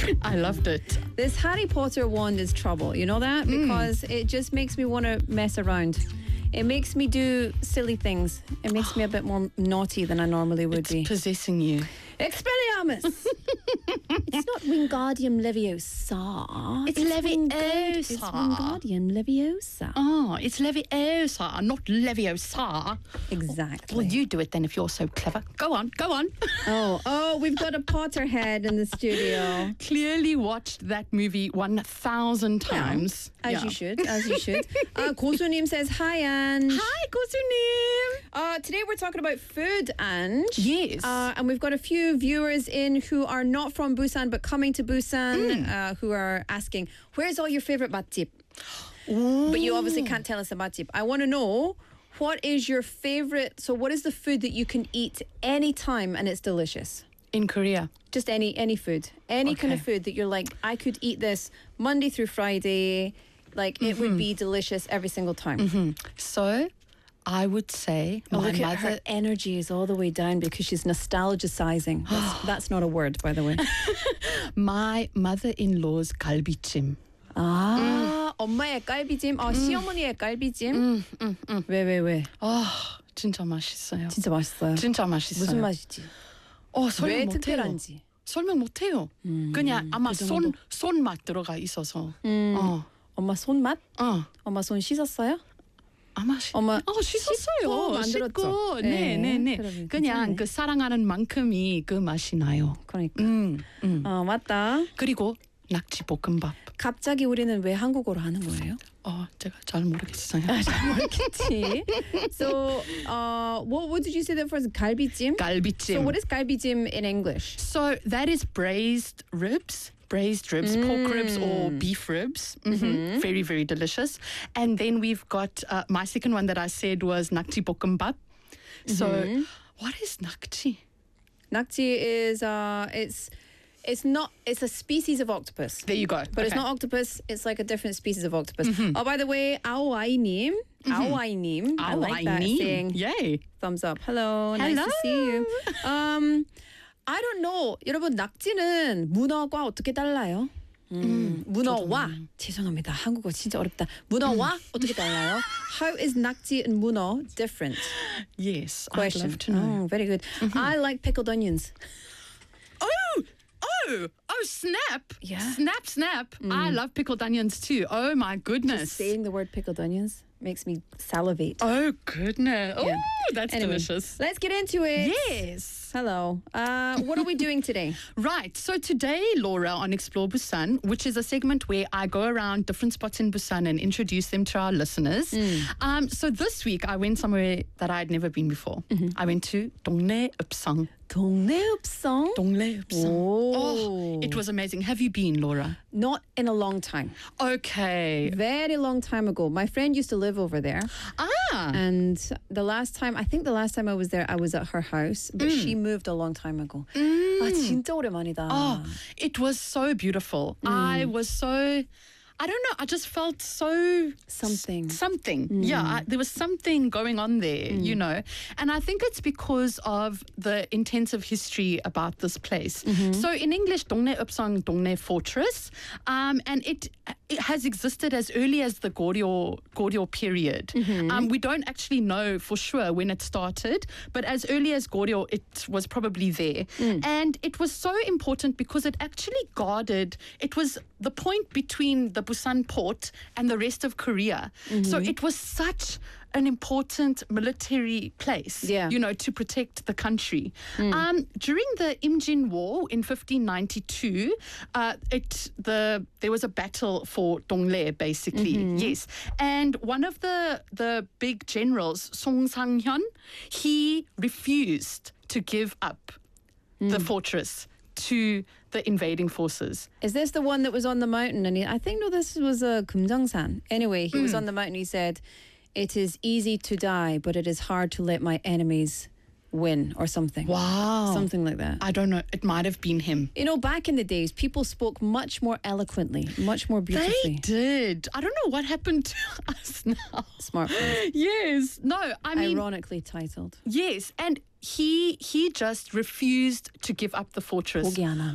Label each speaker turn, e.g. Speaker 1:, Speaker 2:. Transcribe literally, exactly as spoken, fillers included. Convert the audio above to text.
Speaker 1: I loved it.
Speaker 2: This Harry Potter wand is trouble. You know that? Because mm. it just makes me want to mess around. It makes me do silly things. It makes me a bit more naughty than I normally would
Speaker 1: it's
Speaker 2: be.
Speaker 1: Possessing you.
Speaker 2: Expelliarmus! It's not Wingardium Leviosa.
Speaker 1: It's,
Speaker 2: it's
Speaker 1: Leviosa.
Speaker 2: Wingard- it's Wingardium Leviosa.
Speaker 1: Oh, it's Leviosa, not Leviosa.
Speaker 2: Exactly.
Speaker 1: Well, you do it then if you're so clever. Go on, go on.
Speaker 2: Oh, oh, we've got a Potterhead in the studio.
Speaker 1: Clearly watched that movie one thousand times.
Speaker 2: Yeah, as
Speaker 1: yeah.
Speaker 2: you should, as you should. Uh, Kosunim says, hi, Ange.
Speaker 1: Hi, Kosunim.
Speaker 2: Uh, today we're talking about food, Ange.
Speaker 1: Yes.
Speaker 2: Uh, and we've got a few viewers in who are not from Busan but coming to Busan, mm. uh, who are asking, where's all your favorite matjip? But you obviously can't tell us a matjip. I want to know, what is your favorite, so what is the food that you can eat anytime and it's delicious?
Speaker 1: In Korea?
Speaker 2: Just any any food. Any
Speaker 1: okay.
Speaker 2: kind of food that you're like, I could eat this Monday through Friday. Like, mm-hmm. it would be delicious every single time.
Speaker 1: Mm-hmm. So, I would say
Speaker 2: oh,
Speaker 1: my
Speaker 2: look
Speaker 1: mother...
Speaker 2: at her energy is all the way down because she's nostalgicizing. That's, that's not a word, by the way.
Speaker 1: My mother-in-law's galbichim.
Speaker 2: 아, 음. 엄마의 갈비찜, 아, 음. 시어머니의 갈비찜. 음, 음, 음. 왜, 왜, 왜?
Speaker 1: 아, 진짜 맛있어요.
Speaker 2: 진짜 맛있어요.
Speaker 1: 진짜 맛있어요.
Speaker 2: 무슨 맛이지?
Speaker 1: 어, 설명
Speaker 2: 왜
Speaker 1: 못해요.
Speaker 2: 특별한지.
Speaker 1: 설명 못해요. 음, 그냥 아마
Speaker 2: 그
Speaker 1: 손 손맛 들어가 있어서.
Speaker 2: 음,
Speaker 1: 어.
Speaker 2: 엄마 손맛?
Speaker 1: 어.
Speaker 2: 엄마 손 씻었어요?
Speaker 1: 아마 씻,
Speaker 2: 엄마
Speaker 1: 어, 씻었어요.
Speaker 2: 만들었죠.
Speaker 1: 네, 네, 네.
Speaker 2: 그러면
Speaker 1: 그냥
Speaker 2: 괜찮네.
Speaker 1: 그 사랑하는 만큼이 그 맛이 나요.
Speaker 2: 그러니까.
Speaker 1: 음, 음.
Speaker 2: 어, 맞다.
Speaker 1: 그리고 낙지 볶음밥.
Speaker 2: 갑자기 우리는 왜 한국어로 하는 거예요?
Speaker 1: 어, 제가 잘 모르겠어요.
Speaker 2: 아, 잘 모르겠지. So, uh, what, what did you say that first? 갈비찜?
Speaker 1: 갈비찜.
Speaker 2: So, what is 갈비찜 in English?
Speaker 1: So, that is braised ribs. Braised ribs, mm. pork ribs or beef ribs. Mm-hmm. Mm-hmm. Very, very delicious. And then we've got, uh, my second one that I said was nakji bokkeumbap. So, mm-hmm. what is nakji?
Speaker 2: Nakji is, uh, it's... It's not, it's a species of octopus.
Speaker 1: There you go.
Speaker 2: But
Speaker 1: okay.
Speaker 2: it's not octopus, it's like a different species of octopus.
Speaker 1: Mm-hmm.
Speaker 2: Oh, by the way, Aoainim, mm-hmm. Aoainim, I like that saying.
Speaker 1: Yay.
Speaker 2: Thumbs up. Hello, nice
Speaker 1: Hello.
Speaker 2: to see you. Um, I don't know. 여러분, 낙지는 문어과 어떻게 달라요? 음,
Speaker 1: 음,
Speaker 2: 문어와, 죄송합니다. 한국어 진짜 어렵다. 문어와 어떻게 달라요? How is 낙지 and 문어 different?
Speaker 1: Yes,
Speaker 2: Question.
Speaker 1: I'd love to know.
Speaker 2: Oh, very good. Mm-hmm. I like pickled onions.
Speaker 1: Oh, oh, oh, snap.
Speaker 2: Yeah.
Speaker 1: Snap, snap. Mm. I love pickled onions too. Oh, my goodness.
Speaker 2: Just saying the word pickled onions makes me salivate.
Speaker 1: Oh, goodness.
Speaker 2: Yeah.
Speaker 1: Oh, that's
Speaker 2: anyway,
Speaker 1: delicious.
Speaker 2: Let's get into it.
Speaker 1: Yes.
Speaker 2: Hello. Uh, what are we doing today?
Speaker 1: Right. So today, Laura, on Explore Busan, which is a segment where I go around different spots in Busan and introduce them to our listeners. Mm. Um, so this week, I went somewhere that I had never been before. Mm-hmm. I went to Dongnae Upsang.
Speaker 2: Dongnae Upsang?
Speaker 1: Dongnae Upsang.
Speaker 2: Oh.
Speaker 1: oh, it was amazing. Have you been, Laura?
Speaker 2: Not in a long time.
Speaker 1: Okay.
Speaker 2: Very long time ago. My friend used to live over there.
Speaker 1: Ah.
Speaker 2: And the last time, I think the last time I was there, I was at her house, but mm. she moved a long time ago.
Speaker 1: Mm.
Speaker 2: 아, 진짜 오랜만이다.
Speaker 1: Oh, it was so beautiful. Mm. I was so... I don't know. I just felt so...
Speaker 2: Something.
Speaker 1: S- something.
Speaker 2: Mm.
Speaker 1: Yeah, I, there was something going on there,
Speaker 2: mm.
Speaker 1: you know. And I think it's because of the intensive history about this place. Mm-hmm. So in English, Dongnae Upsang, Dongnae Fortress. Um, and it it has existed as early as the Goryeo, Goryeo period. Mm-hmm. Um, we don't actually know for sure when it started, but as early as Goryeo, it was probably there. Mm. And it was so important because it actually guarded... It was the point between the Busan port and the rest of Korea. Mm-hmm. So it was such an important military place,
Speaker 2: yeah.
Speaker 1: you know, to protect the country.
Speaker 2: Mm.
Speaker 1: Um, during the Imjin War in fifteen ninety-two, uh, it the there was a battle for Dongnae, basically, mm-hmm. yes. And one of the the big generals, Song Sang-hyun, he refused to give up mm. the fortress to the invading forces.
Speaker 2: Is this the one that was on the mountain? And he, I think, no, this was a uh, Kumjangsan. Anyway, he mm. was on the mountain. He said, "It is easy to die, but it is hard to let my enemies win," or something.
Speaker 1: Wow.
Speaker 2: Something like that.
Speaker 1: I don't know. It might have been him.
Speaker 2: You know, back in the days, people spoke much more eloquently, much more beautifully.
Speaker 1: They did. I don't know what happened to us now.
Speaker 2: Smartphones.
Speaker 1: Yes. No, I mean...
Speaker 2: Ironically titled.
Speaker 1: Yes, and he he just refused to give up the fortress.
Speaker 2: 포기 안 함.